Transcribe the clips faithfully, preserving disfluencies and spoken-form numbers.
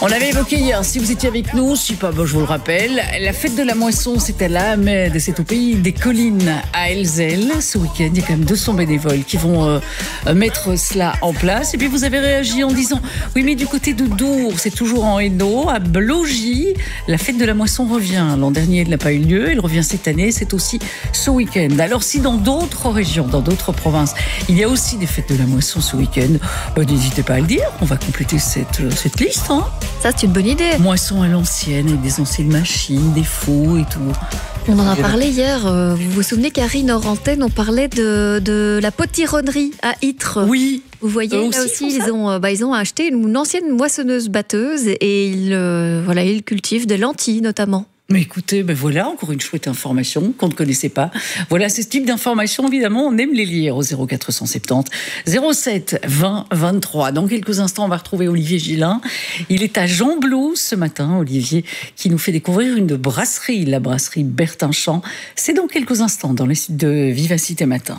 On l'avait évoqué hier, si vous étiez avec nous, si pas, bon, je vous le rappelle, la fête de la moisson, c'est à la Hamed, c'est au pays des collines à Elzel. Ce week-end, il y a quand même deux cents bénévoles qui vont euh, mettre cela en place. Et puis vous avez réagi en disant, oui mais du côté de Dour, c'est toujours en Hainaut, à Blogy, la fête de la moisson revient. L'an dernier, elle n'a pas eu lieu, elle revient cette année, c'est aussi ce week-end. Alors si dans d'autres régions, dans d'autres provinces, il y a aussi des fêtes de la moisson ce week-end, bah, n'hésitez pas à le dire, on va compléter cette, cette liste. Hein. Ça, c'est une bonne idée. Moisson à l'ancienne, avec des anciennes machines, des faux et tout. On en a parlé hier. Euh, vous vous souvenez, Karine, hors antenne, on parlait de, de la potironnerie à Ytre. Oui. Vous voyez, Eux là aussi, aussi, ils ont, euh, bah, ils ont acheté une, une ancienne moissonneuse-batteuse et ils, euh, voilà, ils cultivent des lentilles, notamment. Mais écoutez, ben voilà, encore une chouette information qu'on ne connaissait pas. Voilà, ce type d'information, évidemment, on aime les lire au zéro quatre cent soixante-dix zéro sept vingt vingt-trois. Dans quelques instants, on va retrouver Olivier Gillin. Il est à Gembloux ce matin, Olivier, qui nous fait découvrir une brasserie, la brasserie Bertinchamp. C'est dans quelques instants, dans le site de Vivacité Matin.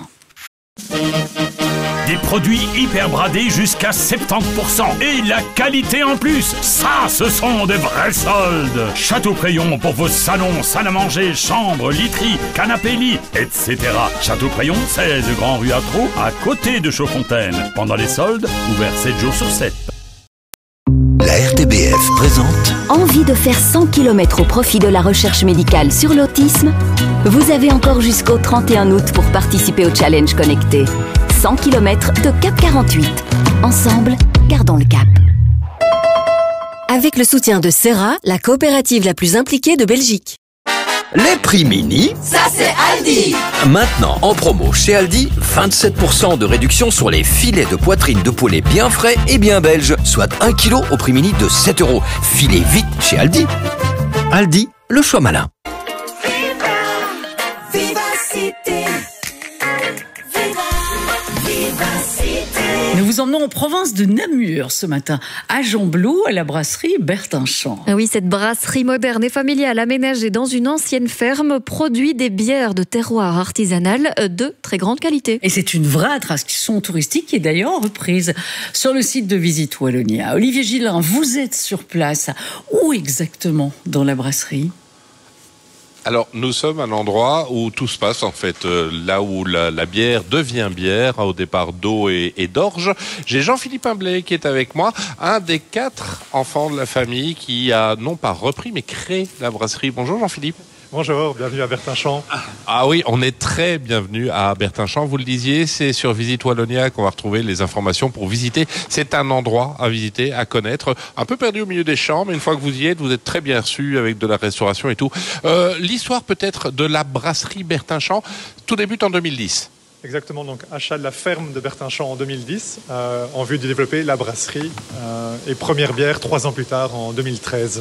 Des produits hyper bradés jusqu'à soixante-dix pour cent. Et la qualité en plus. Ça, ce sont des vrais soldes. Château-Prayon pour vos salons, salles à manger, chambres, literies, canapés lits, et cetera. Château-Prayon, seize Grand Rue Atro, à côté de Chaudfontaine. Pendant les soldes, ouvert sept jours sur sept. La R T B F présente... Envie de faire cent kilomètres au profit de la recherche médicale sur l'autisme? Vous avez encore jusqu'au trente et un août pour participer au challenge connecté. cent kilomètres de Cap quarante-huit. Ensemble, gardons le cap. Avec le soutien de Serra, la coopérative la plus impliquée de Belgique. Les prix mini, ça c'est Aldi. Maintenant en promo chez Aldi, vingt-sept pour cent de réduction sur les filets de poitrine de poulet bien frais et bien belges, soit un kilo au prix mini de sept euros. Filez vite chez Aldi. Aldi, le choix malin. Nous vous emmenons en province de Namur ce matin, à Gembloux, à la brasserie Bertinchamp. Ah oui, cette brasserie moderne et familiale aménagée dans une ancienne ferme produit des bières de terroir artisanales de très grande qualité. Et c'est une vraie attraction touristique qui est d'ailleurs reprise sur le site de Visite Wallonia. Olivier Gillin, vous êtes sur place. Où exactement dans la brasserie ? Alors, nous sommes à un endroit où tout se passe, en fait, euh, là où la, la bière devient bière, au départ d'eau et, et d'orge. J'ai Jean-Philippe Imblet qui est avec moi, un des quatre enfants de la famille qui a non pas repris, mais créé la brasserie. Bonjour Jean-Philippe. Bonjour, bienvenue à Bertinchamp. Ah oui, on est très bienvenue à Bertinchamp. Vous le disiez, c'est sur Visite Wallonia qu'on va retrouver les informations pour visiter. C'est un endroit à visiter, à connaître. Un peu perdu au milieu des champs, mais une fois que vous y êtes, vous êtes très bien reçu avec de la restauration et tout. Euh, l'histoire peut-être de la brasserie Bertinchamp, tout débute en deux mille dix. Exactement, donc achat de la ferme de Bertinchamp en deux mille dix, euh, en vue de développer la brasserie euh, et première bière trois ans plus tard en deux mille treize.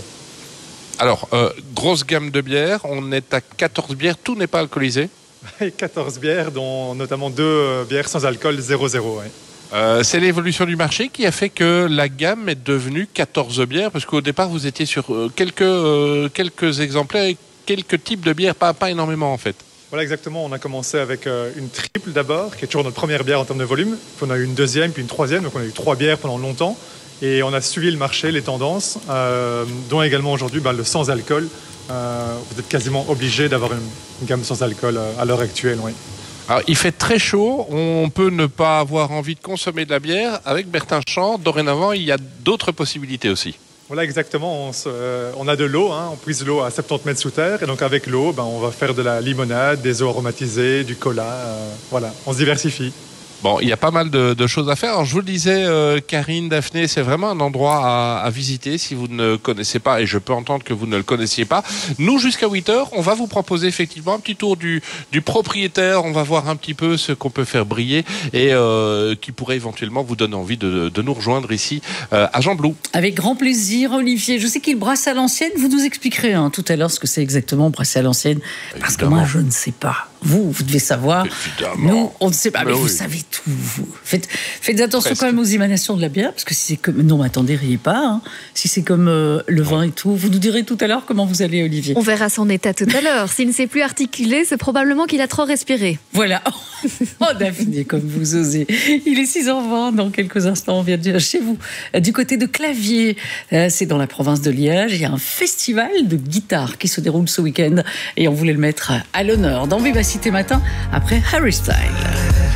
Alors, euh, grosse gamme de bières, on est à quatorze bières, tout n'est pas alcoolisé. quatorze bières, dont notamment deux euh, bières sans alcool zéro zéro. Ouais. Euh, c'est l'évolution du marché qui a fait que la gamme est devenue quatorze bières, parce qu'au départ, vous étiez sur euh, quelques, euh, quelques exemplaires et quelques types de bières, pas, pas énormément en fait. Voilà, exactement. On a commencé avec euh, une triple d'abord, qui est toujours notre première bière en termes de volume. Puis on a eu une deuxième, puis une troisième, donc on a eu trois bières pendant longtemps. Et on a suivi le marché, les tendances, euh, dont également aujourd'hui bah, le sans-alcool. Euh, vous êtes quasiment obligé d'avoir une, une gamme sans alcool euh, à l'heure actuelle. Oui. Alors, il fait très chaud, on peut ne pas avoir envie de consommer de la bière. Avec Bertinchamp, dorénavant, il y a d'autres possibilités aussi. Voilà, exactement. On, se, euh, on a de l'eau, hein, on prise l'eau à soixante-dix mètres sous terre. Et donc avec l'eau, ben, on va faire de la limonade, des eaux aromatisées, du cola. Euh, voilà, on se diversifie. Bon, il y a pas mal de, de choses à faire. Alors, je vous le disais, euh, Karine, Daphné, c'est vraiment un endroit à, à visiter si vous ne connaissez pas, et je peux entendre que vous ne le connaissiez pas. Nous, jusqu'à huit heures, on va vous proposer effectivement un petit tour du, du propriétaire. On va voir un petit peu ce qu'on peut faire briller et euh, qui pourrait éventuellement vous donner envie de, de nous rejoindre ici euh, à Gembloux. Avec grand plaisir, Olivier. Je sais qu'il brasse à l'ancienne. Vous nous expliquerez hein, tout à l'heure ce que c'est exactement brasser à l'ancienne, parce Évidemment. que moi, je ne sais pas. Vous, vous devez savoir. Évidemment. Nous, on ne sait pas. Mais, Mais vous oui. savez tout. Vous. Faites, faites attention Presque. quand même aux émanations de la bière, parce que si c'est comme. Non, mais attendez, riez pas. Hein. Si c'est comme euh, le vin et tout, vous nous direz tout à l'heure comment vous allez, Olivier. On verra son état tout à l'heure. S'il ne sait plus articuler, c'est probablement qu'il a trop respiré. Voilà. Oh, Daphné, comme vous osez. Il est six heures vingt. Dans quelques instants, on vient de chez vous. Du côté de Clavier, euh, c'est dans la province de Liège. Il y a un festival de guitare qui se déroule ce week-end. Et on voulait le mettre à l'honneur dans Vivacité Matin après Harry Styles.